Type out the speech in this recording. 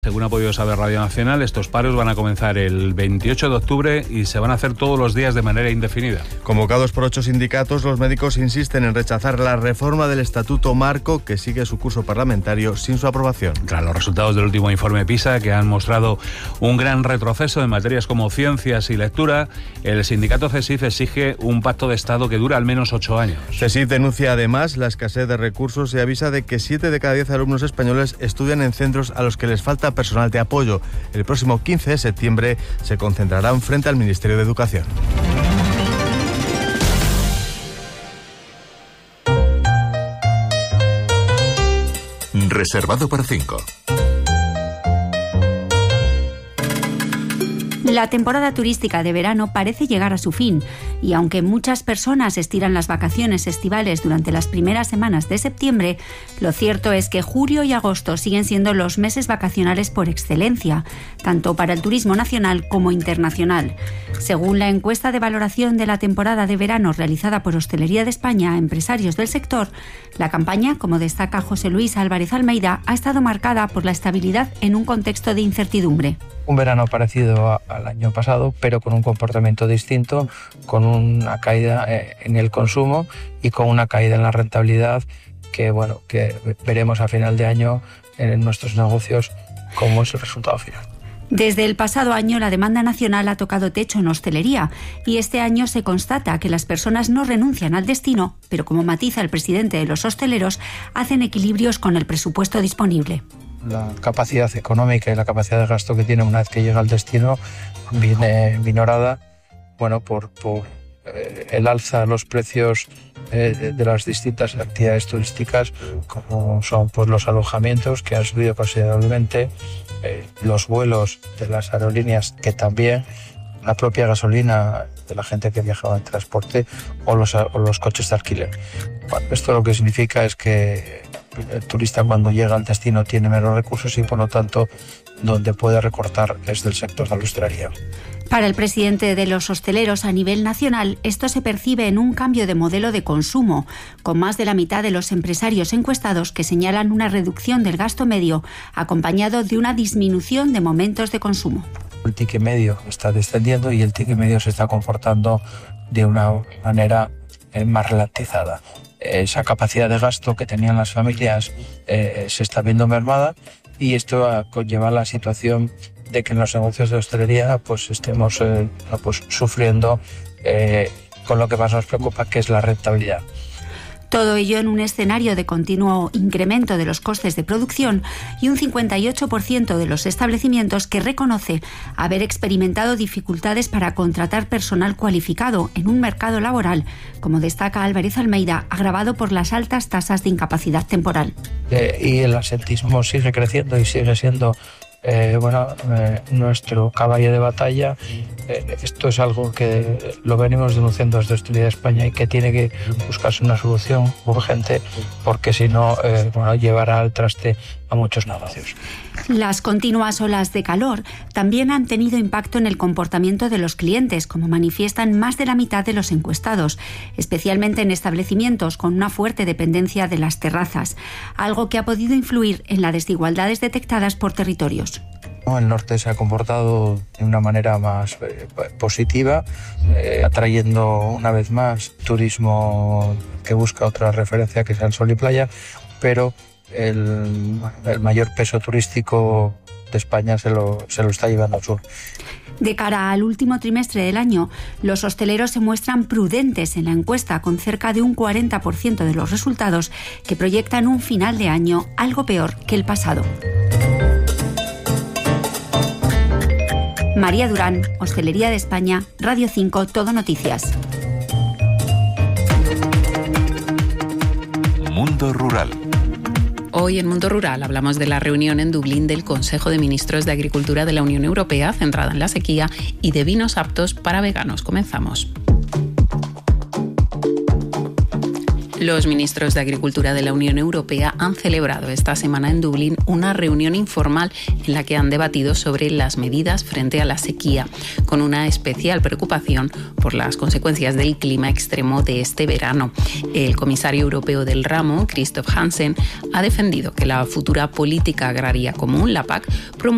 Según ha podido saber Radio Nacional, estos paros van a comenzar el 28 de octubre y se van a hacer todos los días de manera indefinida. Convocados por 8 sindicatos, los médicos insisten en rechazar la reforma del Estatuto Marco que sigue su curso parlamentario sin su aprobación. Tras los resultados del último informe PISA, que han mostrado un gran retroceso en materias como ciencias y lectura, el sindicato CESIF exige un pacto de Estado que dure al menos 8 años. CESIF denuncia además la escasez de recursos y avisa de que 7 de cada 10 alumnos españoles estudian en centros a los que les falta personal de apoyo. El próximo 15 de septiembre se concentrarán frente al Ministerio de Educación. Reservado para 5. La temporada turística de verano parece llegar a su fin y aunque muchas personas estiran las vacaciones estivales durante las primeras semanas de septiembre, lo cierto es que julio y agosto siguen siendo los meses vacacionales por excelencia, tanto para el turismo nacional como internacional. Según la encuesta de valoración de la temporada de verano realizada por Hostelería de España a empresarios del sector, la campaña, como destaca José Luis Álvarez Almeida, ha estado marcada por la estabilidad en un contexto de incertidumbre. Un verano parecido al año pasado, pero con un comportamiento distinto, con una caída en el consumo y con una caída en la rentabilidad que veremos a final de año en nuestros negocios como es el resultado final. Desde el pasado año la demanda nacional ha tocado techo en hostelería y este año se constata que las personas no renuncian al destino, pero como matiza el presidente de los hosteleros, hacen equilibrios con el presupuesto disponible. La capacidad económica y la capacidad de gasto que tiene una vez que llega al destino viene minorada por el alza de los precios de las distintas actividades turísticas, como son los alojamientos, que han subido considerablemente, los vuelos de las aerolíneas, que también, la propia gasolina de la gente que viajaba en transporte o los coches de alquiler. Esto lo que significa es que el turista cuando llega al destino tiene menos recursos y por lo tanto donde puede recortar es del sector de la hostelería. Para el presidente de los hosteleros a nivel nacional, esto se percibe en un cambio de modelo de consumo, con más de la mitad de los empresarios encuestados que señalan una reducción del gasto medio, acompañado de una disminución de momentos de consumo. El ticket medio está descendiendo y el ticket medio se está comportando de una manera más ralentizada. Esa capacidad de gasto que tenían las familias se está viendo mermada y esto conlleva la situación de que en los negocios de hostelería estemos sufriendo con lo que más nos preocupa, que es la rentabilidad. Todo ello en un escenario de continuo incremento de los costes de producción y un 58% de los establecimientos que reconoce haber experimentado dificultades para contratar personal cualificado en un mercado laboral, como destaca Álvarez Almeida, agravado por las altas tasas de incapacidad temporal. Y el absentismo sigue creciendo y sigue siendo nuestro caballo de batalla. Esto es algo que lo venimos denunciando desde Hostelería de España y que tiene que buscarse una solución urgente porque si no llevará al traste a muchos negocios. Las continuas olas de calor también han tenido impacto en el comportamiento de los clientes, como manifiestan más de la mitad de los encuestados, especialmente en establecimientos con una fuerte dependencia de las terrazas, algo que ha podido influir en las desigualdades detectadas por territorios. El norte se ha comportado de una manera más positiva, atrayendo una vez más turismo que busca otra referencia que sea el sol y playa, pero el mayor peso turístico de España se lo está llevando al sur. De cara al último trimestre del año, los hosteleros se muestran prudentes en la encuesta, con cerca de un 40% de los resultados que proyectan un final de año algo peor que el pasado. María Durán, Hostelería de España, Radio 5, Todo Noticias. Mundo Rural. Hoy en Mundo Rural hablamos de la reunión en Dublín del Consejo de Ministros de Agricultura de la Unión Europea, centrada en la sequía, y de vinos aptos para veganos. Comenzamos. Los ministros de Agricultura de la Unión Europea han celebrado esta semana en Dublín una reunión informal en la que han debatido sobre las medidas frente a la sequía, con una especial preocupación por las consecuencias del clima extremo de este verano. El comisario europeo del ramo, Christoph Hansen, ha defendido que la futura política agraria común, la PAC, promueve